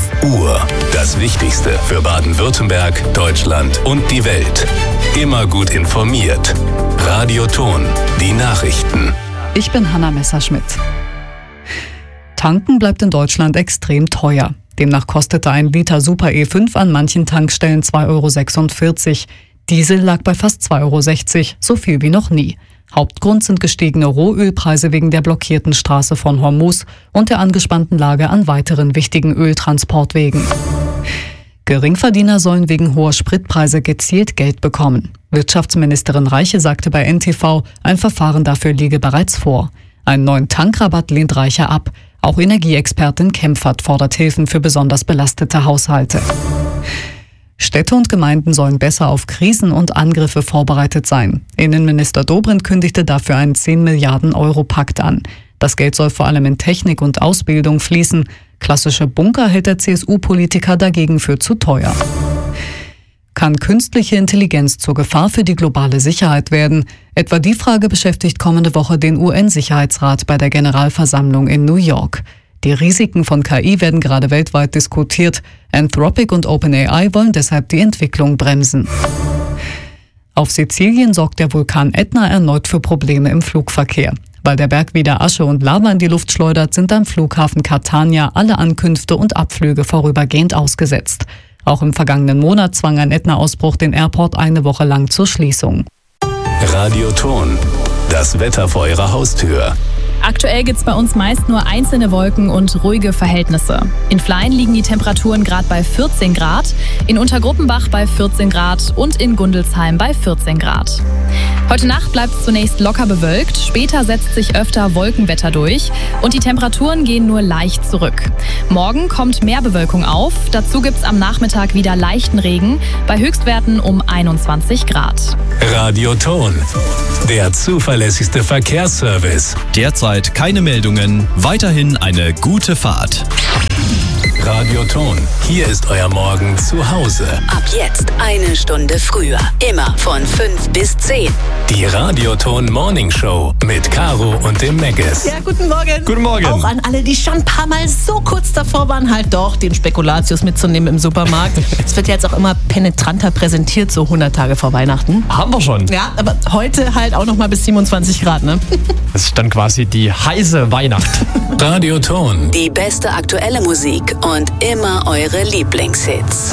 Uhr. Das Wichtigste für Baden-Württemberg, Deutschland und die Welt. Immer gut informiert. Radio Ton, die Nachrichten. Ich bin Hanna Messerschmidt. Tanken bleibt in Deutschland extrem teuer. Demnach kostete ein Liter Super E5 an manchen Tankstellen 2,46 €. Diesel lag bei fast 2,60 €, so viel wie noch nie. Hauptgrund sind gestiegene Rohölpreise wegen der blockierten Straße von Hormuz und der angespannten Lage an weiteren wichtigen Öltransportwegen. Geringverdiener sollen wegen hoher Spritpreise gezielt Geld bekommen. Wirtschaftsministerin Reiche sagte bei NTV, ein Verfahren dafür liege bereits vor. Einen neuen Tankrabatt lehnt Reiche ab. Auch Energieexpertin Kempfert fordert Hilfen für besonders belastete Haushalte. Städte und Gemeinden sollen besser auf Krisen und Angriffe vorbereitet sein. Innenminister Dobrindt kündigte dafür einen 10 Milliarden € Pakt an. Das Geld soll vor allem in Technik und Ausbildung fließen. Klassische Bunker hält der CSU-Politiker dagegen für zu teuer. Kann künstliche Intelligenz zur Gefahr für die globale Sicherheit werden? Etwa die Frage beschäftigt kommende Woche den UN-Sicherheitsrat bei der Generalversammlung in New York. Die Risiken von KI werden gerade weltweit diskutiert. Anthropic und OpenAI wollen deshalb die Entwicklung bremsen. Auf Sizilien sorgt der Vulkan Ätna erneut für Probleme im Flugverkehr. Weil der Berg wieder Asche und Lava in die Luft schleudert, sind am Flughafen Catania alle Ankünfte und Abflüge vorübergehend ausgesetzt. Auch im vergangenen Monat zwang ein Ätna-Ausbruch den Airport eine Woche lang zur Schließung. Radio Ton, das Wetter vor Ihrer Haustür. Aktuell gibt es bei uns meist nur einzelne Wolken und ruhige Verhältnisse. In Flein liegen die Temperaturen gerade bei 14 Grad, in Untergruppenbach bei 14 Grad und in Gundelsheim bei 14 Grad. Heute Nacht bleibt es zunächst locker bewölkt, später setzt sich öfter Wolkenwetter durch und die Temperaturen gehen nur leicht zurück. Morgen kommt mehr Bewölkung auf, dazu gibt es am Nachmittag wieder leichten Regen, bei Höchstwerten um 21 Grad. Radio Ton, der zuverlässigste Verkehrsservice. Derzeit keine Meldungen, weiterhin eine gute Fahrt. Radio Ton, hier ist euer Morgen zu Hause. Ab jetzt eine Stunde früher. Immer von 5 bis 10. Die Radio Ton Morning Show mit Caro und dem Meggis. Ja, guten Morgen. Guten Morgen. Auch an alle, die schon ein paar Mal so kurz davor waren, halt doch den Spekulatius mitzunehmen im Supermarkt. Es wird ja jetzt auch immer penetranter präsentiert, so 100 Tage vor Weihnachten. Haben wir schon. Ja, aber heute halt auch noch mal bis 27 Grad, ne? Das ist dann quasi die heiße Weihnacht. Radio Ton. Die beste aktuelle Musik und immer eure Lieblingshits.